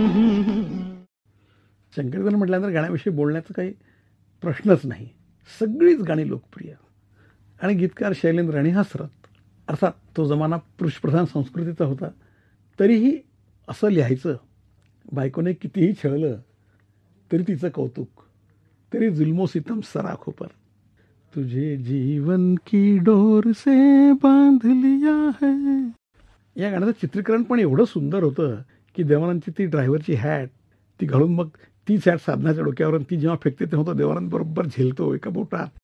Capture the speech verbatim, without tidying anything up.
शंकरदान म्हटल्यानंतर गाण्याविषयी बोलण्याचा काही प्रश्नच नाही. सगळीच गाणी लोकप्रिय आणि गीतकार शैलेंद्र आणि हसरत. अर्थात तो जमाना पुरुषप्रधान संस्कृतीचा होता, तरीही असं लिहायचं, बायकोने कितीही छळलं तरी तिचं कौतुक, तरी जुल्मो सितम सराखों पर, तुझे जीवन की डोर से बांध लिया है. या गाण्याचं चित्रीकरण पण एवढं सुंदर होतं की देवानंदची ती ड्रायव्हरची हॅट ती घालून मग तीच हॅट साधनाच्या डोक्यावर ती जेव्हा फेकते तेव्हा तो देवानंद बरोबर झेलतो एका बोटात.